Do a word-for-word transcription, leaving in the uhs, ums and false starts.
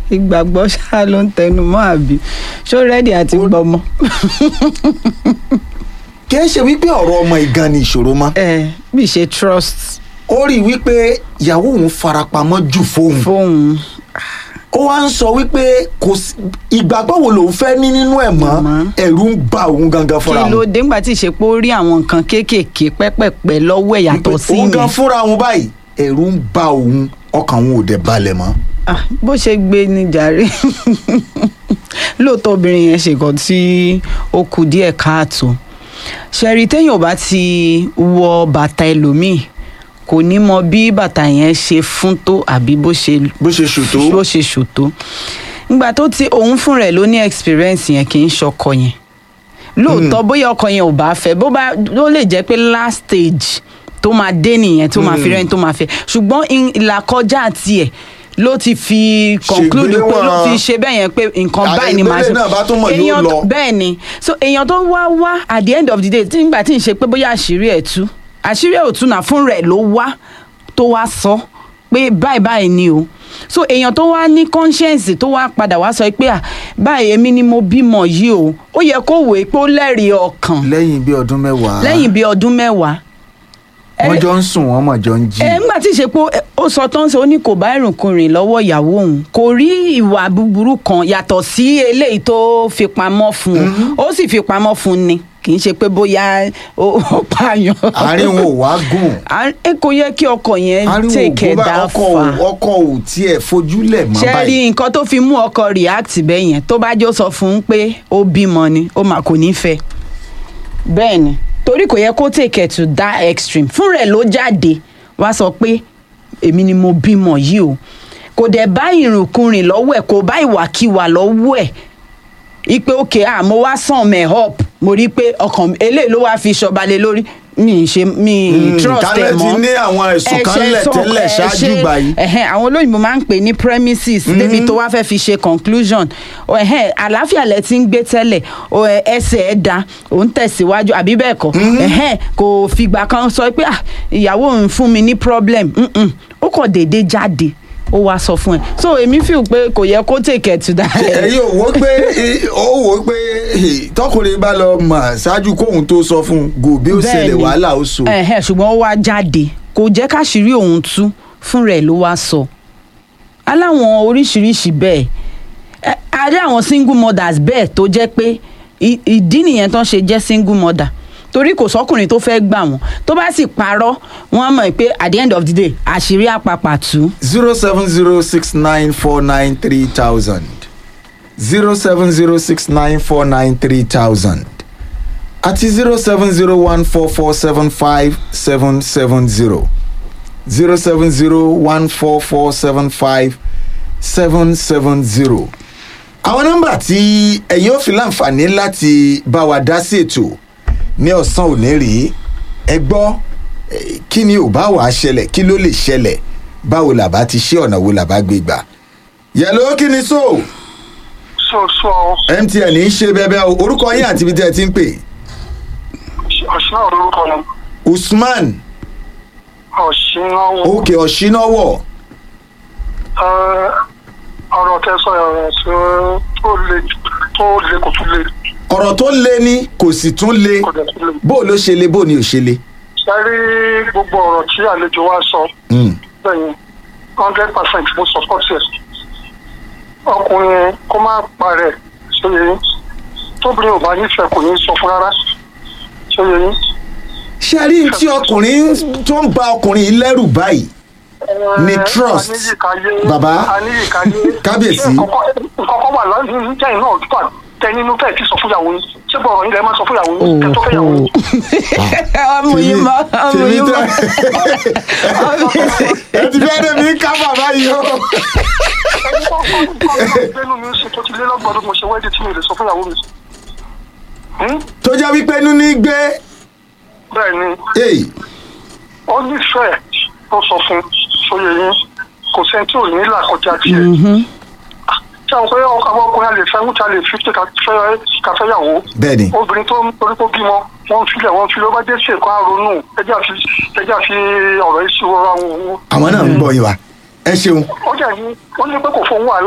ìgbàgbọ́ ṣáà ló ń tẹnu mọ́ àbí ṣó rẹ́dì àti gbọmọ. kì í ṣe wípé ọ̀rọ̀ ọmọ ìgan ni ìṣòro mọ́. ẹ bí ṣe trust. ó rí i wípé ìyàwó òun farapamọ́ jù fóun. fóun. ó wá ń sọ wípé kò sí ìgbàgbọ́ wo lòun fẹ́ ní nínú ẹ̀ mọ́ ẹ̀rù ń bà òun gangan fúnra kí òun. ló dé ńgbà tí ìṣepò rí àwọn nǹkan kéékèèké pẹ́pẹ́pẹ́ lọ́wọ́ ẹ̀ yàtọ̀ sí òun yẹn. gan fúnra òun báyìí ẹ̀rù ń bà òun ọkàn òun ò dẹ̀ balẹ̀ mọ́. Ah, bó ṣe gbé ní jàre lóòótọ́ obìnrin yẹn ṣe nǹkan tí ó kù díẹ̀ káàtó ṣẹ̀rí téèyàn ò bá ti wọ bàtà ẹlòmíì kò ní mọ bí bàtà yẹn ṣe fún tó àbí bó ṣe bó ṣe ṣòtó. bó ṣe ṣòtó nígbà tó ti òun fún rẹ̀ ló ní experience yẹn kì í ṣọkọ yẹn lóòótọ́ bóyá ọkọ yẹn ò bá fẹ́ bó bá ló lè jẹ́ pé last stage tó máa dé nìyẹn tó máa fi rẹ́ni tó máa fẹ́ ṣùgbọ́n ìlàkọjá tiẹ̀ ló ti fi conclude pé ló fi ṣe bẹ́ẹ̀ yẹn pé nǹkan báyìí ni màá ṣe èèyàn bẹ́ẹ̀ ni so èèyàn tó wá wá at the end of the day tí nígbà tí ń ṣe pé bóyá àṣírí ẹ̀ tú àṣírí ẹ̀ ò tú náà fún rẹ̀ ló wá tó wá sọ pé báyìí báyìí ni o so èèyàn tó wá ní conscience tó wá padà wá sọ pé à báyìí èmi ni mo bímọ yìí o ó yẹ kó wòó pé ó lẹ́rìí ọkàn lẹ́yìn bí ọdún mẹ́wàá lẹ́yìn bí ọdún mẹ́wàá wọ́n jọ ń sùn wọ́n mọ̀ jọ ń jí. ẹ ńgbà tí ìṣepò ó sọ tán ṣe ó ní kò bá ìrùnkùnrin lọ́wọ́ ìyàwó òun kò rí ìwà búburú kan yàtọ̀ sí eléyìí tó fi pamọ́ fún un ó sì fi pamọ́ fún un ni kì í ṣe pé bóyá ó pààyàn. àárín wọn ò wá gùn. ẹ kò yẹ kí ọkọ yẹn take that far. ọkọ ò tiẹ̀ fojúlẹ̀ mọ́ báyìí. ṣe rí nǹkan tó fi mú ọkọ react bẹ́ẹ̀ yẹn tó bá jọ sọ fún un pé ó bímọ ni ó mà kò ní fẹ́ bẹ́ẹ̀ ni torí kò yẹ kó take it to that extreme fún rẹ̀ ló jáde wá sọ pé èmi ni mo bímọ yìí o kò dẹ̀ bá ìrìnkúrìn lọ́wọ́ ẹ̀ kò bá ìwàkiwà lọ́wọ́ ẹ̀ ipe òkè à mo wá sàn mẹ́ up mo rí i pé ọkàn eléyìí ló wá fi ṣọbalẹ̀ lórí mi ṣe mi trust ẹ mọ́ kálẹ̀ ti ní àwọn ẹ̀sùn kan lẹ̀ tẹ́lẹ̀ ṣáájú gbà yìí. àwọn olóyìnbó máa ń pè ní premises débi tó wá fẹ́ fi ṣe conclusion àlàáfíà lẹ ti ń gbé tẹ́lẹ̀ ẹsẹ̀ ẹ̀ da òun tẹ̀síwájú àbí bẹ́ẹ̀ kọ́ kò fìgbà kan sọ pé ìyàwó òun fún mi ní problem ó kàn déédéé jáde ó wá sọ fún ẹ so èmi feel pé kò yẹ kó take it to that. ẹ̀yin ò wò pé ó wò pé tọkùnrin bá lọ mọ̀ ṣáájú kóhun tó sọ fún un gò bí ó ṣẹlẹ̀ wàhálà ó so. ṣùgbọ́n ó wá jáde kò jẹ́ káṣírí òun tú fún rẹ̀ ló wá sọ aláwọn oríṣiríṣi bẹ́ẹ̀ a rí àwọn single mothers bẹ́ẹ̀ tó jẹ́ pé ìdí nìyẹn tán ṣe jẹ́ single mother torí kò sọkùnrin tó fẹ́ gbà wọ́n tó bá sì parọ́ wọ́n mọ̀ pé at the end of the day àṣírí àpapà tú. zero seven zero six nine four nine three thousand zero seven zero six nine four nine three thousand àti zero seven zero one four four seven five seven seven zero zero seven zero one four four seven five seven seven zero. àwọn nọ́mbà tí ẹ̀yin ò fi láǹfààní láti bá wa dá sí ètò ní ọ̀sán òní rí ẹ gbọ́ kí ni ò bá wàá ṣẹlẹ̀ kí ló lè ṣẹlẹ̀ báwo làbá ti ṣe ọ̀nà wo làbá gbé gbà. yẹ̀lò kí ni so. so so. mtn ń ṣe bẹ́ẹ̀ o orúkọ yín àti ibi tí ẹ ti ń pè. ọ̀ṣinà orúkọ ni. usman. ọ̀ṣináwọ̀. ok ọ̀ṣináwọ̀. ọ̀rọ̀ tẹ́sán ọ̀rọ̀ tó le tó le kò tún le. ọ̀rọ̀ tó le ni kò sì tún le bó ló ṣe le bó ni ò ṣe le. ṣe rí gbogbo ọ̀rọ̀ tí àlejò wa sọ bẹ́ẹ̀ hundred percent mo support ẹ̀ ọkùnrin kó má parẹ́ ṣe yẹn tóbìnrin ò bá nífẹ̀ẹ́ kò ní sọ fún rárá ṣe yẹn. ṣe rí tí ọkùnrin tó ń ba ọkùnrin lẹ́rù báyìí ni trust baba kábíyèsí. nǹkan kan wà lọ́yìn jẹ́yìn náà tó tẹ nínú tẹ̀ tí sọ fún ìyàwó yín ṣé bọ̀rọ̀ yín lẹ́ máa sọ fún ìyàwó yín kẹ́ tó fẹ́ ìyàwó yín. ọmọ yìí mọ ọmọ yìí mọ. ẹ ti fẹ́ dé mi ká bàbá yìí o. ẹni tó kọ́ ìgbẹ́nu mi ṣe tó ti lé lọ́gbọ̀dún mo ṣe wẹ́ẹ́dì tí mi lè sọ fún ìyàwó mi. tó jẹ́ wípé inú ní gbé. bẹ́ẹ̀ ni ó nífẹ̀ẹ́ tó sọ fún sóye yín kò sẹ́ni tí ò ní là kọjá tiẹ̀. ṣé àwọn pé àwọn ọkùnrin lè fẹ́ wúta lè fi ṣe kàfẹ́yàwó. bẹ́ẹ̀ni. obìnrin tó ń torí kó bímọ wọ́n ń filẹ̀ wọ́n ń filẹ̀ ó bá dé sí ẹ̀kọ́ àrònú ẹjẹ́ àfi ẹjẹ́ àfi ọ̀rọ̀ yìí sí wọ́n ra wọn. àwọn náà ń gbọ́ yín wa ẹ ṣeun. ó jẹ́ ní ó ní pé kò fowó àlá.